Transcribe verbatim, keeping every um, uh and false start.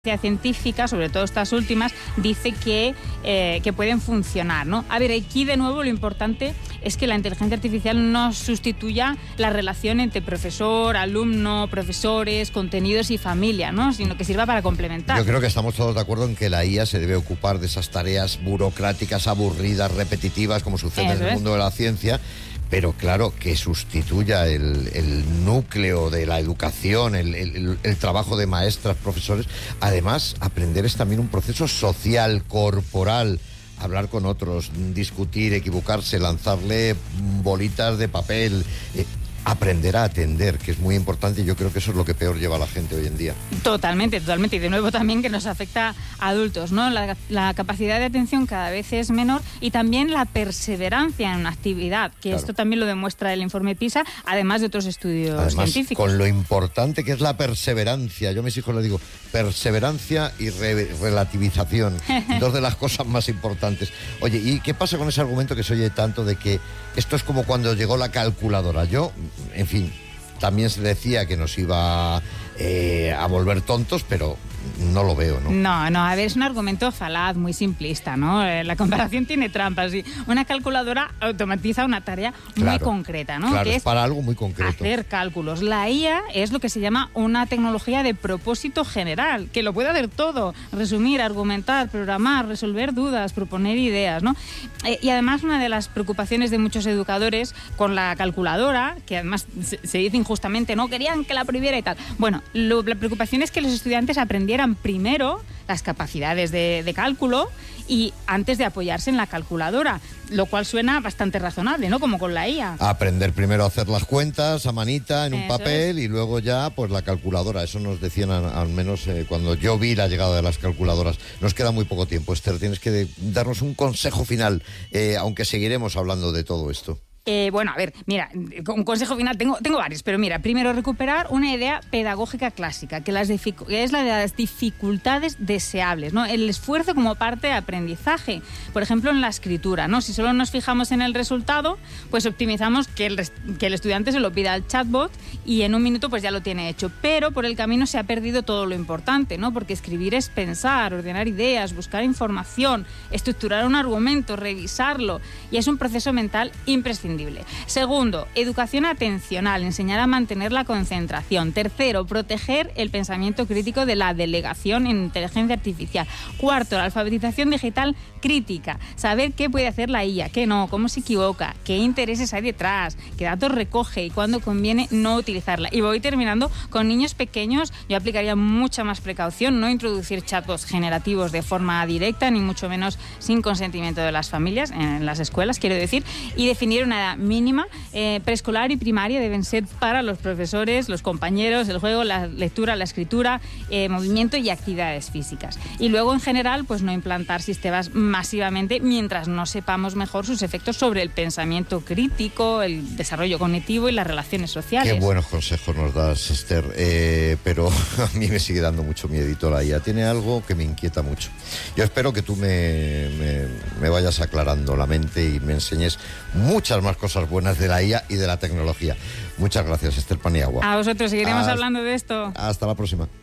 científica, sobre todo estas últimas, dice que, eh, que pueden funcionar, ¿no? A ver, aquí de nuevo lo importante es que la inteligencia artificial no sustituya la relación entre profesor, alumno, profesores, contenidos y familia, ¿no? Sino que sirva para complementar. Yo creo que estamos todos de acuerdo en que la I A se debe ocupar de esas tareas burocráticas, aburridas, repetitivas, como sucede Eso en el es. mundo de la ciencia. Pero claro, que sustituya el, el núcleo de la educación, el, el, el trabajo de maestras, profesores. Además, aprender es también un proceso social, corporal. Hablar con otros, discutir, equivocarse, lanzarle bolitas de papel. Eh, aprender a atender, que es muy importante, y yo creo que eso es lo que peor lleva a la gente hoy en día. Totalmente, totalmente. Y de nuevo también que nos afecta a adultos, ¿no? La, la capacidad de atención cada vez es menor y también la perseverancia en una actividad, que Claro. esto también lo demuestra el informe PISA, además de otros estudios Además, científicos. con lo importante que es la perseverancia. Yo a mis hijos les digo, perseverancia y re relativización. Dos de las cosas más importantes. Oye, ¿y qué pasa con ese argumento que se oye tanto de que esto es como cuando llegó la calculadora? Yo, en fin, también se decía que nos iba eh, a volver tontos, pero no lo veo, ¿no? No, no, a ver, es un argumento falaz, muy simplista, ¿no? Eh, la comparación tiene trampas. Y una calculadora automatiza una tarea muy Claro, concreta, ¿no? Claro, Que es es para algo muy concreto. hacer cálculos. La I A es lo que se llama una tecnología de propósito general, que lo puede hacer todo: resumir, argumentar, programar, resolver dudas, proponer ideas, ¿no? Eh, y además, una de las preocupaciones de muchos educadores con la calculadora, que además se, se dice injustamente, no querían que la prohibiera y tal. Bueno, lo, la preocupación es que los estudiantes aprendieran primero las capacidades de, de cálculo y antes de apoyarse en la calculadora, lo cual suena bastante razonable, ¿no? Como con la I A. Aprender primero a hacer las cuentas a manita, en un Eso papel, y luego ya pues la calculadora. Eso nos decían al, al menos eh, cuando yo vi la llegada de las calculadoras. Nos queda muy poco tiempo, Esther. Tienes que de, darnos un consejo final, eh, aunque seguiremos hablando de todo esto. Eh, bueno, a ver, mira, un consejo final, tengo, tengo varios, pero mira, primero recuperar una idea pedagógica clásica, que, las que es la de las dificultades deseables, ¿no? El esfuerzo como parte de aprendizaje, por ejemplo, en la escritura, ¿no? Si solo nos fijamos en el resultado, pues optimizamos que el, que el estudiante se lo pida al chatbot y en un minuto pues ya lo tiene hecho, pero por el camino se ha perdido todo lo importante, ¿no? Porque escribir es pensar, ordenar ideas, buscar información, estructurar un argumento, revisarlo, y es un proceso mental imprescindible. Segundo, educación atencional, enseñar a mantener la concentración. Tercero, proteger el pensamiento crítico de la delegación en inteligencia artificial. Cuarto, la alfabetización digital crítica, saber qué puede hacer la I A, qué no, cómo se equivoca, qué intereses hay detrás, qué datos recoge y cuándo conviene no utilizarla. Y voy terminando con niños pequeños. Yo aplicaría mucha más precaución, no introducir chatbots generativos de forma directa, ni mucho menos sin consentimiento de las familias, en las escuelas, quiero decir, y definir una edad mínima. Eh, preescolar y primaria deben ser para los profesores, los compañeros, el juego, la lectura, la escritura, eh, movimiento y actividades físicas. Y luego, en general, pues no implantar sistemas masivamente mientras no sepamos mejor sus efectos sobre el pensamiento crítico, el desarrollo cognitivo y las relaciones sociales. Qué buenos consejos nos das, Esther, eh, pero a mí me sigue dando mucho miedito la I A. Tiene algo que me inquieta mucho. Yo espero que tú me, me, me vayas aclarando la mente y me enseñes muchas más cosas buenas de la I A y de la tecnología. Muchas gracias, Esther Paniagua. A vosotros, seguiremos Hasta, hablando de esto. Hasta la próxima.